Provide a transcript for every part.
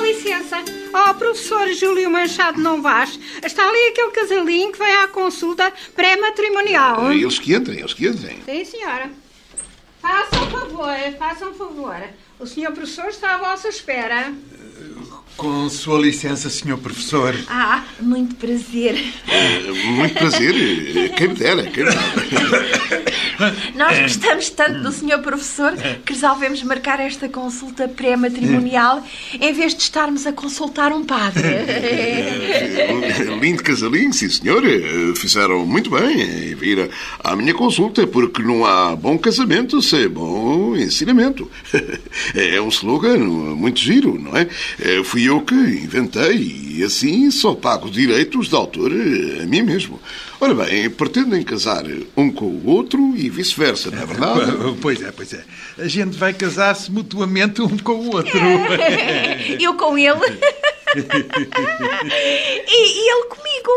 licença. Professor Júlio Manchado não Vaz. Está ali aquele casalinho que vem à consulta pré-matrimonial. Eles que entrem. Sim, senhora. Façam um favor. O senhor professor está à vossa espera. Com sua licença, senhor professor. Muito prazer. Muito prazer. Quem me dera. Nós gostamos tanto do senhor professor que resolvemos marcar esta consulta pré-matrimonial em vez de estarmos a consultar um padre. Lindo casalinho, sim senhor. Fizeram muito bem em vir à minha consulta, porque não há bom casamento sem bom ensinamento. É um slogan muito giro, não é? Fui eu que inventei e assim só pago direitos de autor a mim mesmo. Ora bem, pretendem casar um com o outro e vice-versa, não é verdade? Pois é. A gente vai casar-se mutuamente um com o outro. Eu com ele. E ele comigo.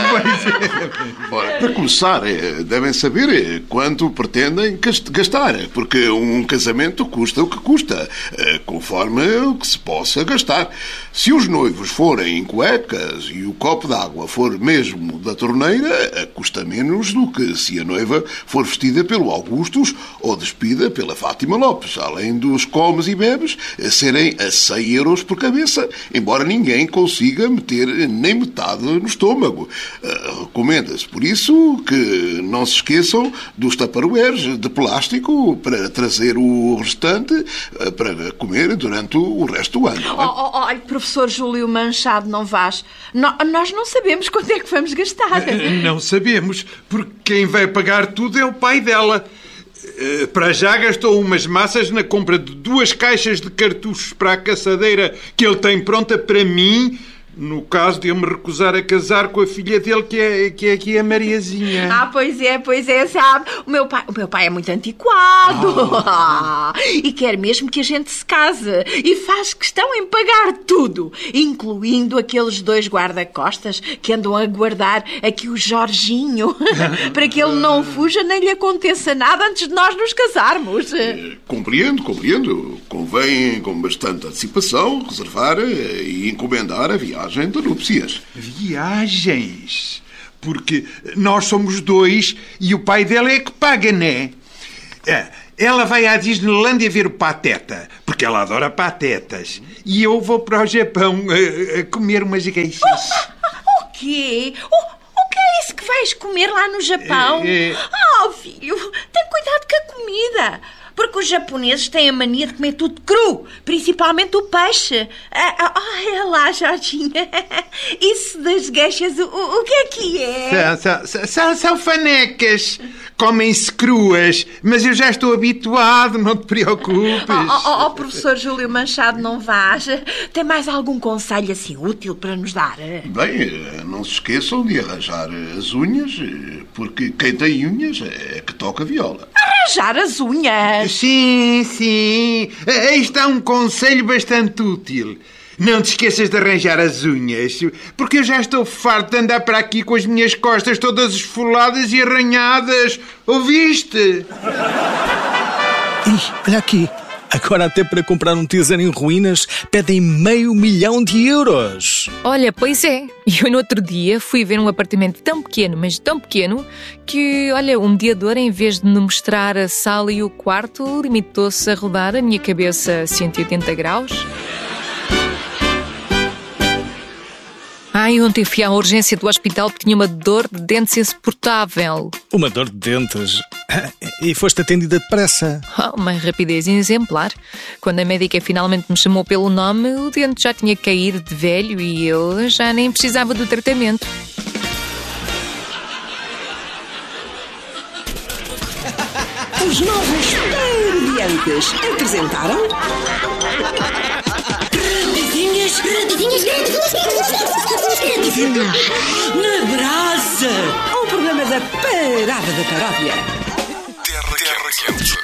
Ora, para começar, devem saber quanto pretendem gastar, porque um casamento custa o que custa, conforme o que se possa gastar. Se os noivos forem em cuecas e o copo d'água for mesmo da torneira, custa menos do que se a noiva for vestida pelo Augustus ou despida pela Fátima Lopes, além dos comes e bebes serem a 100 euros por cabeça, embora ninguém consiga meter nem metade no estômago. Recomenda-se, por isso, que não se esqueçam dos tupperwares de plástico para trazer o restante para comer durante o resto do ano. Olha, professor Júlio Manchado não Vaz, nós não sabemos quanto é que vamos gastar. Não sabemos, porque quem vai pagar tudo é o pai dela. Para já gastou umas massas na compra de 2 caixas de cartuchos para a caçadeira que ele tem pronta para mim, no caso de eu me recusar a casar com a filha dele, que é aqui a Mariazinha. Pois é, sabe? O meu pai é muito antiquado. E quer mesmo que a gente se case. E faz questão em pagar tudo, incluindo aqueles 2 guarda-costas que andam a guardar aqui o Jorginho, para que ele não fuja nem lhe aconteça nada antes de nós nos casarmos. Compreendo. Convém, com bastante antecipação, reservar e encomendar a viagem de núpcias. Viagens? Porque nós somos 2 e o pai dela é que paga, né? Ela vai à Disneylândia ver o Pateta, porque ela adora patetas. E eu vou para o Japão a comer umas geishas. O quê? O que é isso que vais comer lá no Japão? Filho, tem cuidado com a comida. Porque os japoneses têm a mania de comer tudo cru, principalmente o peixe. Olha lá, Jorginha. Isso das geishas, o que é? São fanecas. Comem-se cruas, mas eu já estou habituado, não te preocupes. Professor Júlio Manchado não Vaz, tem mais algum conselho assim útil para nos dar? Bem, não se esqueçam de arranjar as unhas, porque quem tem unhas é que toca viola. Arranjar as unhas? Sim. Aí está um conselho bastante útil. Não te esqueças de arranjar as unhas, porque eu já estou farto de andar para aqui com as minhas costas todas esfoladas e arranhadas. Ouviste? Olha aqui. Agora até para comprar um tesouro em ruínas pedem 500 milhões de euros. Olha, pois é. Eu no outro dia fui ver um apartamento tão pequeno, mas tão pequeno, que, olha, o mediador, em vez de me mostrar a sala e o quarto, limitou-se a rodar a minha cabeça a 180 graus. Ontem fui à urgência do hospital porque tinha uma dor de dentes insuportável. Uma dor de dentes? E foste atendida depressa? Uma rapidez exemplar. Quando a médica finalmente me chamou pelo nome, o dente já tinha caído de velho e eu já nem precisava do tratamento. Os novos Parodiantes apresentaram... Radinhas na brasa. Um programa da Parada da Paródia. Terra Quente.